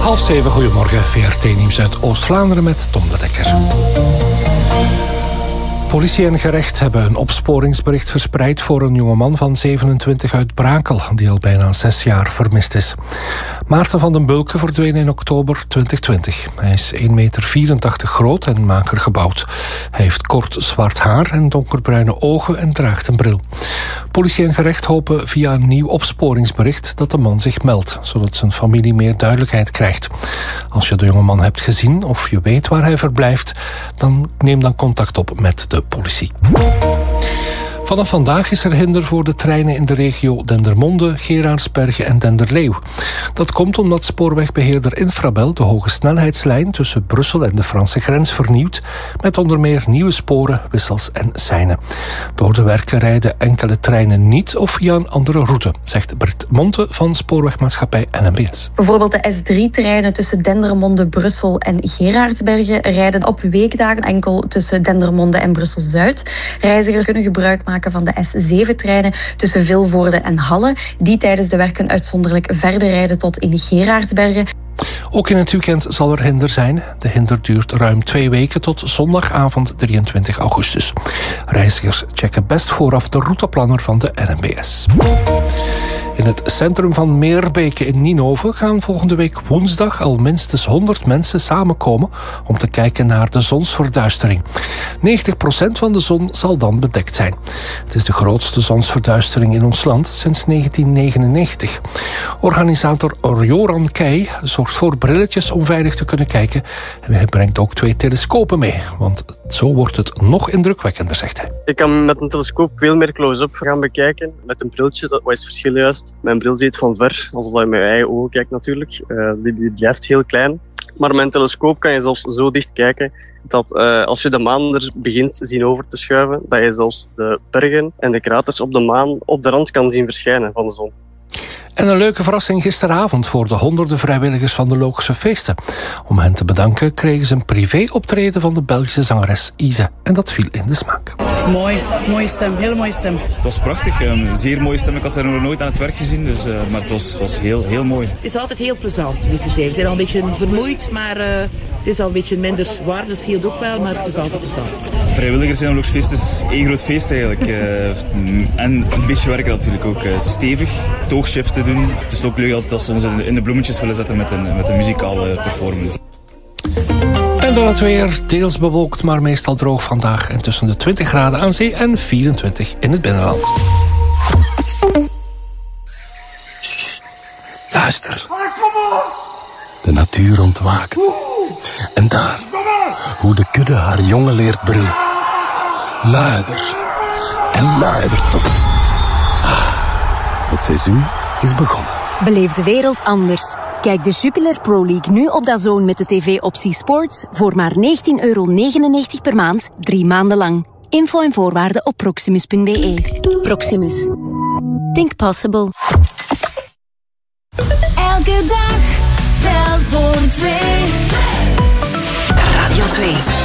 6:30, goedemorgen. VRT-nieuws uit Oost-Vlaanderen met Tom de Dekker. Politie en gerecht hebben een opsporingsbericht verspreid voor een jongeman van 27 uit Brakel, die al bijna 6 jaar vermist is. Maarten van den Bulke verdween in oktober 2020. Hij is 1,84 meter groot en mager gebouwd. Hij heeft kort zwart haar en donkerbruine ogen en draagt een bril. Politie en gerecht hopen via een nieuw opsporingsbericht dat de man zich meldt, zodat zijn familie meer duidelijkheid krijgt. Als je de jongeman hebt gezien of je weet waar hij verblijft, neem dan contact op met de politie. Vanaf vandaag is er hinder voor de treinen in de regio Dendermonde, Geraardsbergen en Denderleeuw. Dat komt omdat spoorwegbeheerder Infrabel de hoge snelheidslijn tussen Brussel en de Franse grens vernieuwt, met onder meer nieuwe sporen, wissels en seinen. Door de werken rijden enkele treinen niet of via een andere route, zegt Brit Monte van spoorwegmaatschappij NMBS. Bijvoorbeeld de S3-treinen tussen Dendermonde, Brussel en Geraardsbergen rijden op weekdagen enkel tussen Dendermonde en Brussel-Zuid. Reizigers kunnen gebruik maken van de S7-treinen tussen Vilvoorde en Halle, die tijdens de werken uitzonderlijk verder rijden tot in Geraardsbergen. Ook in het weekend zal er hinder zijn. De hinder duurt ruim 2 weken tot zondagavond 23 augustus. Reizigers checken best vooraf de routeplanner van de NMBS. In het centrum van Meerbeke in Ninove gaan volgende week woensdag al minstens 100 mensen samenkomen om te kijken naar de zonsverduistering. 90% van de zon zal dan bedekt zijn. Het is de grootste zonsverduistering in ons land sinds 1999. Organisator Joran Keij zorgt voor brilletjes om veilig te kunnen kijken en hij brengt ook 2 telescopen mee, want zo wordt het nog indrukwekkender, zegt hij. Je kan met een telescoop veel meer close-up gaan bekijken. Met een briltje, wat is het verschil juist? Mijn bril ziet van ver, alsof je met je eigen ogen kijkt natuurlijk. Die blijft heel klein. Maar met een telescoop kan je zelfs zo dicht kijken dat als je de maan er begint zien over te schuiven, dat je zelfs de bergen en de kraters op de maan op de rand kan zien verschijnen van de zon. En een leuke verrassing gisteravond voor de honderden vrijwilligers van de Lokische Feesten. Om hen te bedanken kregen ze een privé-optreden van de Belgische zangeres Ise. En dat viel in de smaak. Mooi, mooie stem, hele mooie stem. Het was prachtig, een zeer mooie stem. Ik had haar nog nooit aan het werk gezien, dus, maar het was heel, heel mooi. Het is altijd heel plezant, moet je zeggen. We zijn al een beetje vermoeid, maar het is al een beetje minder zwaar. Dat scheelt ook wel, maar het is altijd plezant. Vrijwilligers in de Lokische Feest is één groot feest eigenlijk. En een beetje werken natuurlijk ook. Stevig, toogshift te doen. Het is ook leuk dat ze ons in de bloemetjes willen zetten met een muzikale performance. En dan het weer, deels bewolkt, maar meestal droog vandaag. En tussen de 20 graden aan zee en 24 in het binnenland. Sst, luister. De natuur ontwaakt. En daar, hoe de kudde haar jongen leert brullen. Luider en luider tot. Het seizoen is begonnen. Beleef de wereld anders. Kijk de Jupiler Pro League nu op DAZN met de tv-optie Sports voor maar €19,99 per maand, 3 maanden lang. Info en voorwaarden op proximus.be. Proximus. Think possible. Elke dag telt voor 2. Radio 2.